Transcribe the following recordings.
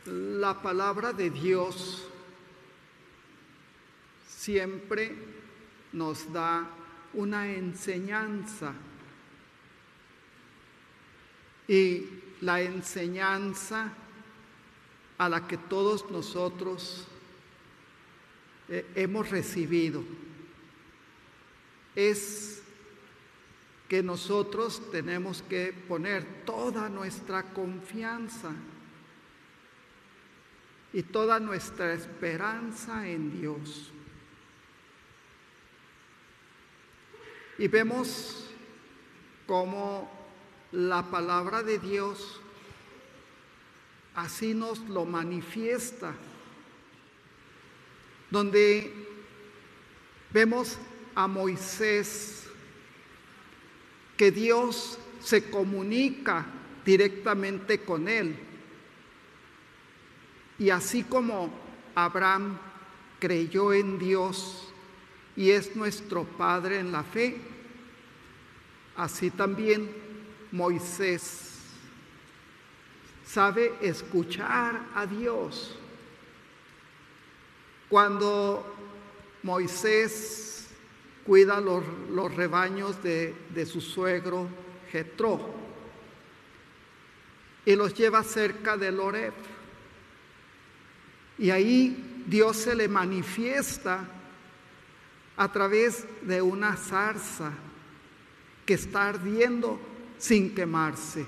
La palabra de Dios siempre nos da una enseñanza, y la enseñanza a la que todos nosotros hemos recibido es que nosotros tenemos que poner toda nuestra confianza y toda nuestra esperanza en Dios. Y vemos cómo la palabra de Dios así nos lo manifiesta, donde vemos a Moisés, que Dios se comunica directamente con él. Y así como Abraham creyó en Dios y es nuestro padre en la fe, así también Moisés sabe escuchar a Dios. Cuando Moisés cuida los rebaños de su suegro Jetro y los lleva cerca del Horeb, y ahí Dios se le manifiesta a través de una zarza que está ardiendo sin quemarse.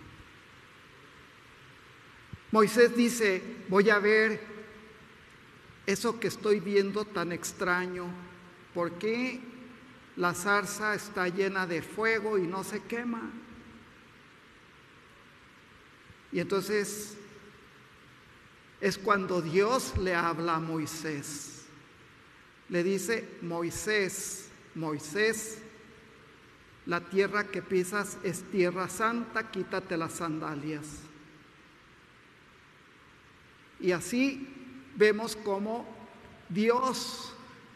Moisés dice: voy a ver eso que estoy viendo tan extraño. ¿Por qué la zarza está llena de fuego y no se quema? Y entonces es cuando Dios le habla a Moisés. Le dice: Moisés, Moisés, la tierra que pisas es tierra santa, quítate las sandalias. Y así vemos cómo Dios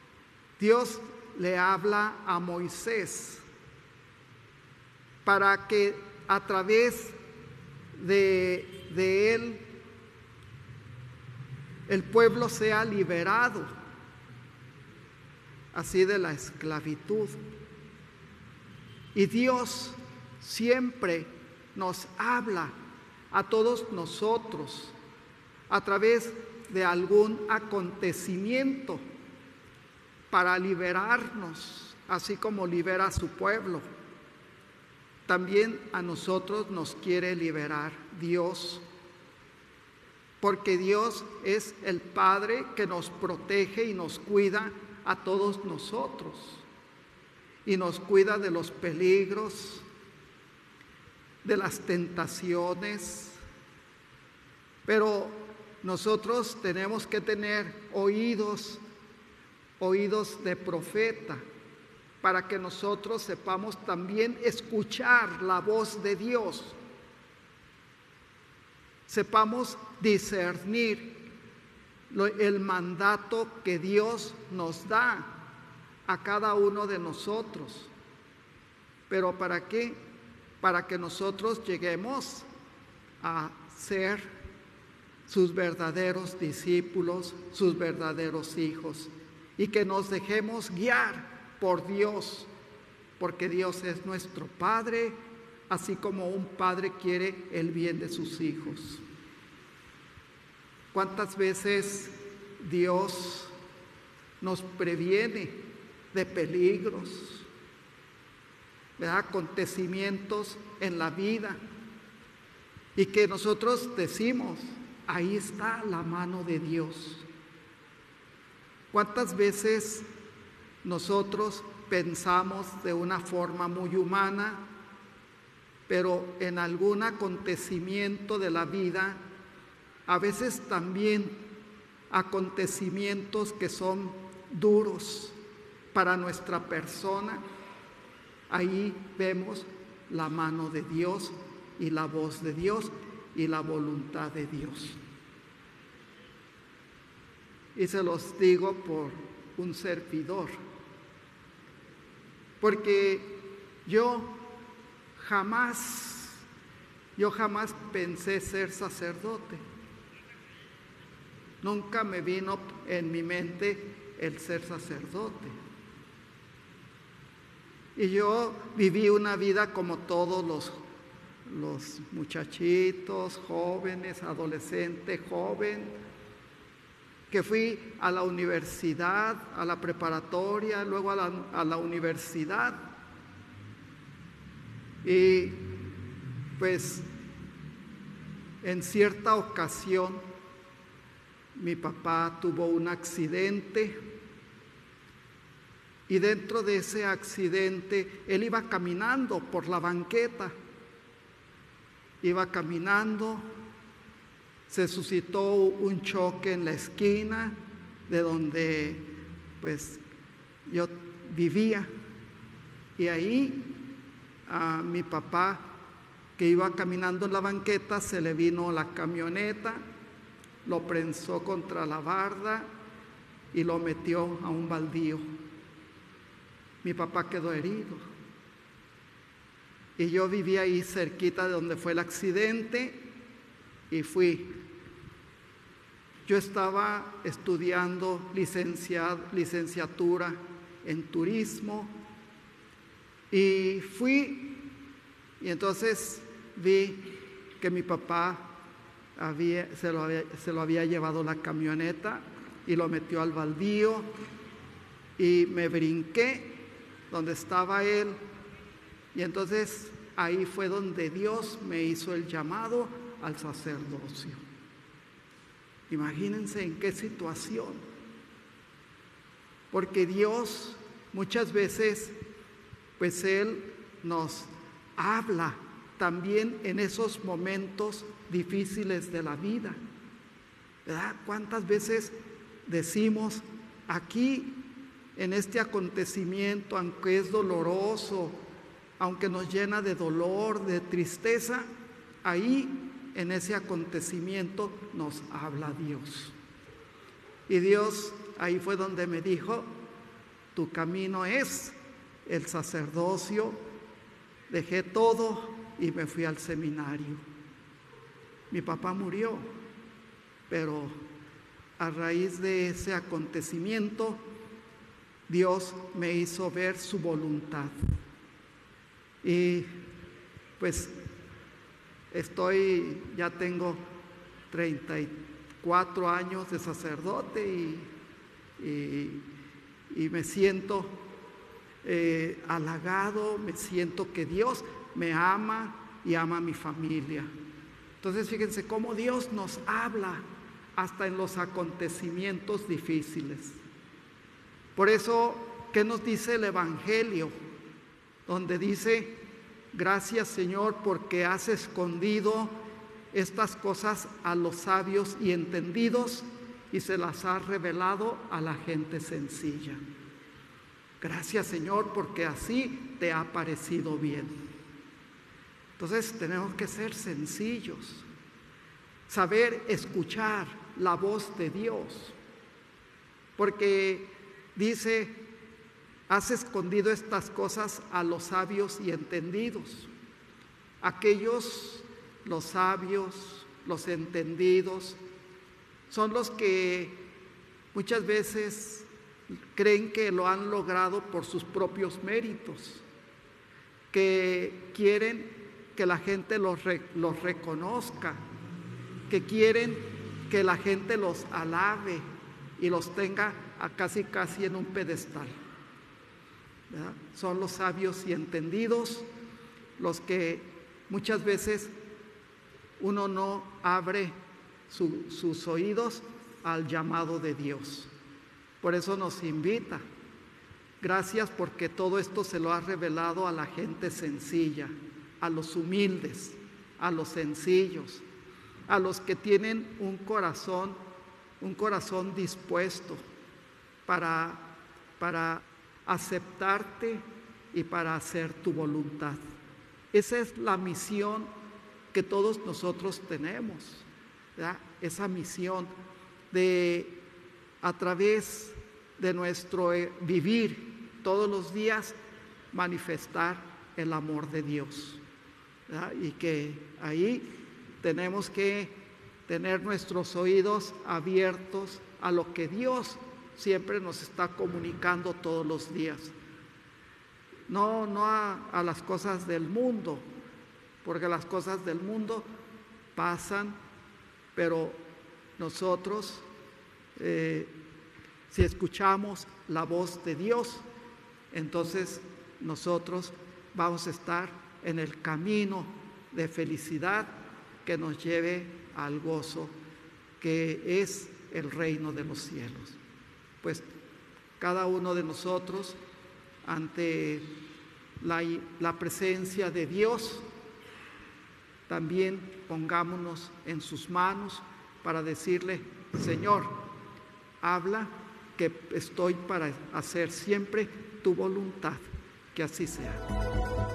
le habla a Moisés para que a través de él el pueblo sea liberado así de la esclavitud. Y Dios siempre nos habla a todos nosotros a través de algún acontecimiento para liberarnos, así como libera a su pueblo. También a nosotros nos quiere liberar Dios, porque Dios es el Padre que nos protege y nos cuida a todos nosotros, y nos cuida de los peligros, de las tentaciones. Pero nosotros tenemos que tener oídos de profeta, para que nosotros sepamos también escuchar la voz de Dios, sepamos discernir el mandato que Dios nos da a cada uno de nosotros. ¿Pero para qué? Para que nosotros lleguemos a ser sus verdaderos discípulos, sus verdaderos hijos, y que nos dejemos guiar por Dios, porque Dios es nuestro Padre, así como un padre quiere el bien de sus hijos. ¿Cuántas veces Dios nos previene de peligros, de acontecimientos en la vida, y que nosotros decimos: ahí está la mano de Dios? ¿Cuántas veces nosotros pensamos de una forma muy humana, pero en algún acontecimiento de la vida, a veces también acontecimientos que son duros para nuestra persona, ahí vemos la mano de Dios y la voz de Dios y la voluntad de Dios? Y se los digo por un servidor, porque yo jamás pensé ser sacerdote. nunca me vino en mi mente el ser sacerdote. Y yo viví una vida como todos los muchachitos, jóvenes, adolescentes, joven, que fui a la universidad, a la preparatoria, luego a la universidad. Y pues en cierta ocasión mi papá tuvo un accidente y dentro de ese accidente él iba caminando por la banqueta, iba caminando, se suscitó un choque en la esquina de donde pues yo vivía, y ahí a mi papá, que iba caminando en la banqueta, se le vino la camioneta, lo prensó contra la barda y lo metió a un baldío. Mi papá quedó herido y yo vivía ahí cerquita de donde fue el accidente y fui. Yo estaba estudiando licenciatura en turismo y fui, y entonces vi que mi papá se lo había llevado la camioneta y lo metió al baldío, y me brinqué donde estaba él, y entonces ahí fue donde Dios me hizo el llamado al sacerdocio. Imagínense en qué situación, porque Dios muchas veces, pues Él nos habla también en esos momentos difíciles de la vida, ¿verdad? ¿Cuántas veces decimos aquí, en este acontecimiento, aunque es doloroso, aunque nos llena de dolor, de tristeza, ahí en ese acontecimiento nos habla Dios? Y Dios ahí fue donde me dijo: tu camino es el sacerdocio. Dejé todo y me fui al seminario. Mi papá murió, pero a raíz de ese acontecimiento, Dios me hizo ver su voluntad. Y pues ya tengo 34 años de sacerdote y me siento halagado, me siento que Dios me ama y ama a mi familia. Entonces fíjense cómo Dios nos habla hasta en los acontecimientos difíciles. Por eso, ¿qué nos dice el Evangelio? Donde dice: gracias, Señor, porque has escondido estas cosas a los sabios y entendidos y se las has revelado a la gente sencilla. Gracias, Señor, porque así te ha parecido bien. Entonces tenemos que ser sencillos, saber escuchar la voz de Dios, porque dice: has escondido estas cosas a los sabios y entendidos. Aquellos, los sabios, los entendidos, son los que muchas veces creen que lo han logrado por sus propios méritos, que quieren que la gente los reconozca, que quieren que la gente los alabe y los tenga casi en un pedestal, ¿verdad? Son los sabios y entendidos los que muchas veces uno no abre sus oídos al llamado de Dios. Por eso nos invita: gracias porque todo esto se lo ha revelado a la gente sencilla, a los humildes, a los sencillos, a los que tienen un corazón dispuesto para aceptarte y para hacer tu voluntad. Esa es la misión que todos nosotros tenemos, ¿verdad? Esa misión de, a través de nuestro vivir todos los días, manifestar el amor de Dios, ¿verdad? Y que ahí tenemos que tener nuestros oídos abiertos a lo que Dios siempre nos está comunicando todos los días. No a las cosas del mundo, porque las cosas del mundo pasan, pero nosotros, si escuchamos la voz de Dios, entonces nosotros vamos a estar en el camino de felicidad que nos lleve al gozo, que es el reino de los cielos. Pues cada uno de nosotros, ante la presencia de Dios, también pongámonos en sus manos para decirle: Señor, habla, que estoy para hacer siempre tu voluntad, que así sea.